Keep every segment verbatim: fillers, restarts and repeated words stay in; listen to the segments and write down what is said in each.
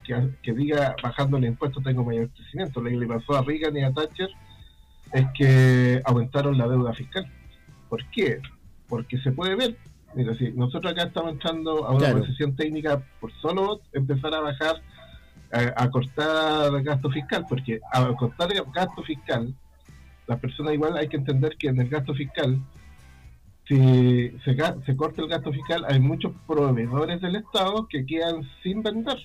que, que diga bajando el impuesto tengo mayor crecimiento. Lo que le pasó a Reagan y a Thatcher es que aumentaron la deuda fiscal. ¿Por qué? Porque se puede ver. Mira, si nosotros acá estamos entrando a una Claro. recesión técnica por solo empezar a bajar, a, a cortar gasto fiscal, porque a cortar gasto fiscal, las personas igual hay que entender que en el gasto fiscal, si se, se corta el gasto fiscal, hay muchos proveedores del Estado que quedan sin vender.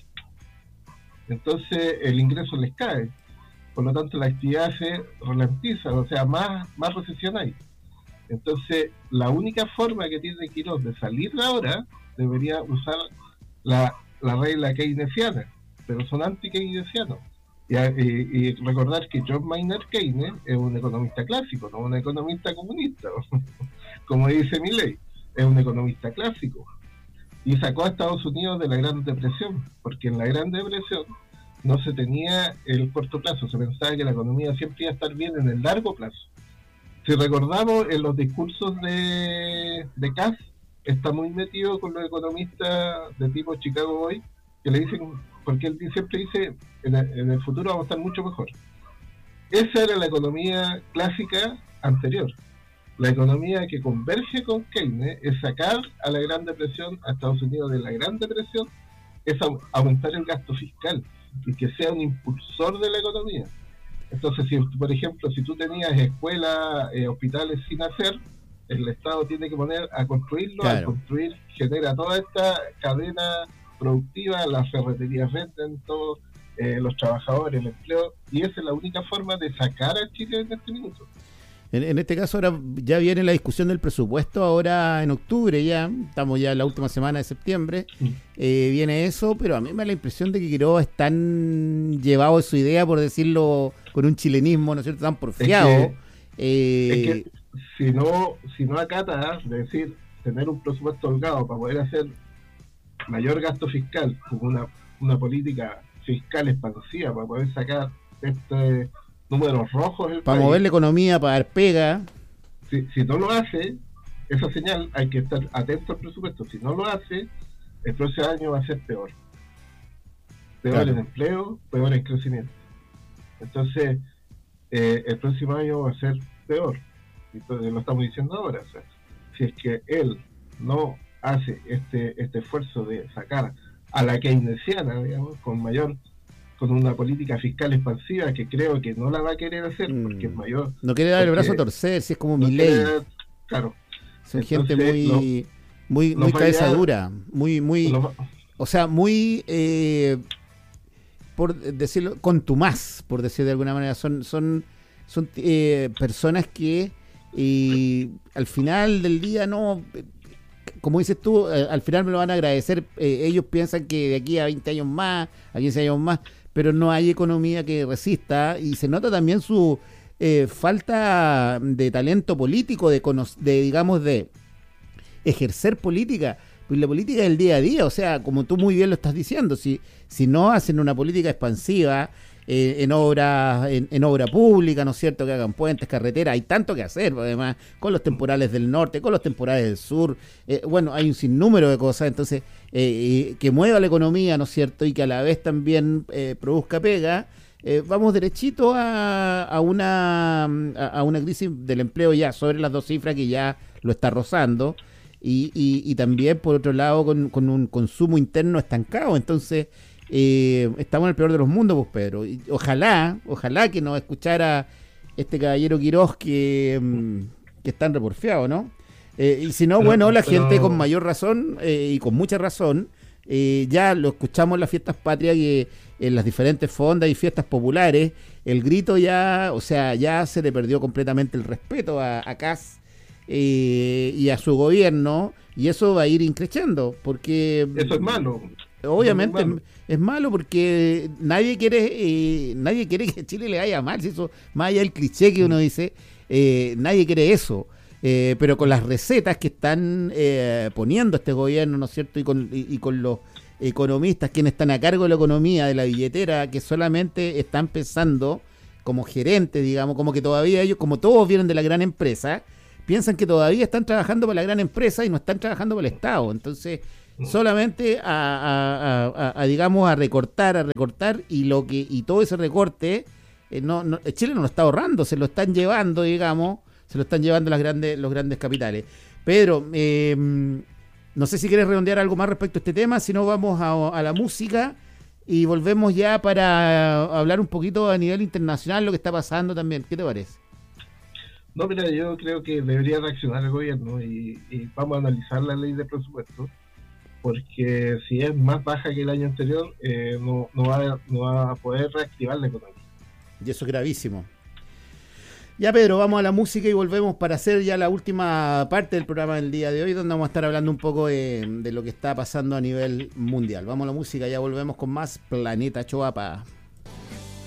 Entonces el ingreso les cae. Por lo tanto la actividad se ralentiza, o sea, más, más recesión hay. Entonces la única forma que tiene Quirós de salir de ahora debería usar la, la regla keynesiana, pero son anti-keynesianos. Y, y, y recordar que John Maynard Keynes es un economista clásico, no un economista comunista, como dice Milley, es un economista clásico. Y sacó a Estados Unidos de la Gran Depresión, porque en la Gran Depresión no se tenía el corto plazo, se pensaba que la economía siempre iba a estar bien en el largo plazo. Si recordamos, en los discursos de, de Cass, está muy metido con los economistas de tipo Chicago Boy, que le dicen, porque él siempre dice, en el, en el futuro vamos a estar mucho mejor. Esa era la economía clásica anterior. La economía que converge con Keynes es sacar a la Gran Depresión, a Estados Unidos de la Gran Depresión, es aumentar el gasto fiscal y que sea un impulsor de la economía. Entonces, si por ejemplo, si tú tenías escuelas, eh, hospitales sin hacer, el Estado tiene que poner a construirlo, claro. Al construir genera toda esta cadena productiva, las ferreterías venden todo, eh, los trabajadores, el empleo, y esa es la única forma de sacar a Chile en este minuto. En, en este caso ahora ya viene la discusión del presupuesto, ahora en octubre ya, estamos ya en la última semana de septiembre, mm. eh, viene eso, pero a mí me da la impresión de que Quirós es tan llevado de su idea, por decirlo con un chilenismo, ¿no es cierto?, tan porfiado. Es que, eh, es que si no, si no acata, es decir, tener un presupuesto holgado para poder hacer mayor gasto fiscal, como una, una política fiscal expansiva, para poder sacar este números rojos el para país, mover la economía, para dar pega. Si, si no lo hace, esa señal hay que estar atento al presupuesto. Si no lo hace, el próximo año va a ser peor. Peor claro. En empleo, peor en crecimiento. Entonces, eh, el próximo año va a ser peor. Entonces, lo estamos diciendo ahora. O sea, si es que él no hace este, este esfuerzo de sacar a la keynesiana, digamos, con mayor... con una política fiscal expansiva que creo que no la va a querer hacer porque es mayor. No quiere dar el brazo a torcer, si es como no Milley. Claro. Son entonces, gente muy lo, muy muy cabeza dura, muy muy lo, o sea, muy eh, por decirlo contumaz, por decir de alguna manera, son son son eh, personas que eh, al final del día no, como dices tú, eh, al final me lo van a agradecer, eh, ellos piensan que de aquí a veinte años más, a quince años más, pero no hay economía que resista, y se nota también su eh, falta de talento político, de, de digamos, de ejercer política. Pues la política es el día a día, o sea, como tú muy bien lo estás diciendo, si, si no hacen una política expansiva eh, en obra en, en obra pública, ¿no es cierto?, que hagan puentes, carreteras, hay tanto que hacer, además, con los temporales del norte, con los temporales del sur, eh, bueno, hay un sinnúmero de cosas, entonces, eh, eh, que mueva la economía, ¿no es cierto?, y que a la vez también eh, produzca pega, eh, vamos derechito a, a una a, a una crisis del empleo ya sobre las dos cifras que ya lo está rozando, y, y, y también, por otro lado, con, con un consumo interno estancado, entonces... Eh, estamos en el peor de los mundos, pues, Pedro. Y ojalá, ojalá que nos escuchara este caballero Quirós que, que es tan reporfiado, ¿no? Eh, y si no, pero, bueno, la pero... gente con mayor razón eh, y con mucha razón, eh, ya lo escuchamos en las fiestas patrias y en las diferentes fondas y fiestas populares, el grito ya, o sea, ya se le perdió completamente el respeto a, a Cass eh, y a su gobierno, y eso va a ir increciendo, porque... Eso es malo. Obviamente es malo. es malo porque nadie quiere eh, nadie quiere que Chile le vaya mal, si eso, más allá del cliché que uno dice, eh, nadie quiere eso, eh, pero con las recetas que están eh, poniendo este gobierno, ¿no es cierto?, y con, y, y con los economistas quienes están a cargo de la economía, de la billetera, que solamente están pensando como gerentes, digamos, como que todavía ellos, como todos vienen de la gran empresa, piensan que todavía están trabajando para la gran empresa y no están trabajando para el Estado. Entonces solamente a, a, a, a, digamos, a recortar, a recortar, y lo que y todo ese recorte, eh, no, no, Chile no lo está ahorrando, se lo están llevando, digamos, se lo están llevando las grandes, los grandes capitales. Pedro, eh, no sé si quieres redondear algo más respecto a este tema, si no vamos a, a la música y volvemos ya para hablar un poquito a nivel internacional lo que está pasando también. ¿Qué te parece? No, mira, yo creo que debería reaccionar el gobierno y, y vamos a analizar la ley de presupuesto, porque si es más baja que el año anterior, eh, no, no, va, no va a poder reactivar la economía. Y eso es gravísimo. Ya, Pedro, vamos a la música y volvemos para hacer ya la última parte del programa del día de hoy, donde vamos a estar hablando un poco de, de lo que está pasando a nivel mundial. Vamos a la música, ya volvemos con más Planeta Choapa.